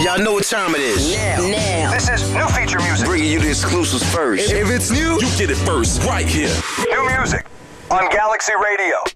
Y'all know what time it is. Now. This is new feature music. Bringing you the exclusives first. If it's new, you get it first, right here. New music on Galaxy Radio.